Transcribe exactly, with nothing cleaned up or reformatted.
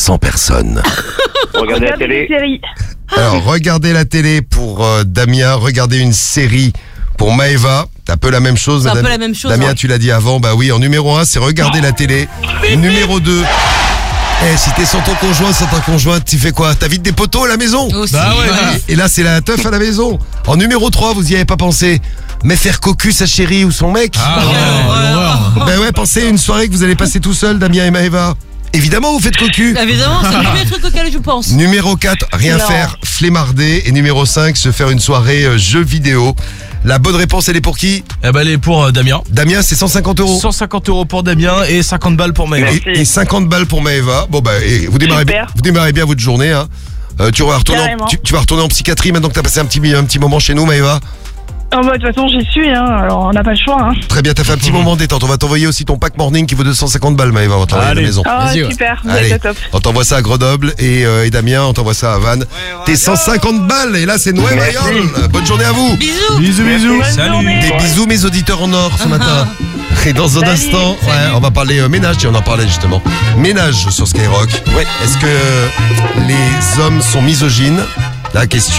cent personnes. Regardez la Regardez télé. des séries. Alors, regardez la télé pour euh, Damien, regardez une série pour Maëva. C'est un peu la même chose. C'est un madame. peu la même chose, Damien, ouais. tu l'as dit avant. Bah oui, en numéro un, c'est regarder la télé. Numéro deux. Eh, si t'es sans ton conjoint, sans ta conjointe, tu fais quoi? T'invites des potos à la maison? Aussi, Bah ouais, ouais. Et là, c'est la teuf à la maison. En numéro trois, vous y avez pas pensé. Mais faire cocu sa chérie ou son mec? Ah ouais, l'horreur. Ben ouais, pensez à une soirée que vous allez passer tout seul, Damien et Maëva. Évidemment, vous faites cocu. Évidemment, c'est le premier truc auquel je pense. Numéro quatre, rien Non. faire, flemmarder. Et numéro cinq, se faire une soirée euh, jeux vidéo. La bonne réponse, elle est pour qui? Eh ben, elle est pour euh, Damien. Damien, c'est cent cinquante euros. cent cinquante euros pour Damien et cinquante balles pour Maëva. Merci. Et, et cinquante balles pour Maëva. Bon bah, et vous démarrez bien, Super. vous démarrez bien votre journée. Hein. Euh, tu, vas retourner en, Carrément. tu, tu vas retourner en psychiatrie maintenant que t'as passé un petit, un petit moment chez nous, Maëva. Oh, bah, de toute façon, j'y suis, hein. Alors, on n'a pas le choix, hein. Très bien, t'as fait un petit moment de détente. On va t'envoyer aussi ton pack morning qui vaut deux cent cinquante balles, Maëva. On va t'envoyer à la Allez. maison. Ah, Vas-y, ouais. super. Vous Allez, êtes top. on t'envoie ça à Grenoble et, euh, et Damien, on t'envoie ça à Vannes. T'es cent cinquante balles et là c'est Noël Merci. Mayol. Bonne journée à vous. Bisous. Bisous, bisous. Bonne Salut. journée. Des bisous mes auditeurs en or ce matin. Et dans un Salut. instant, ouais, on va parler euh, ménage, tiens, on en parlait justement. Ménage sur Skyrock. Ouais. Est-ce que les hommes sont misogynes? La question.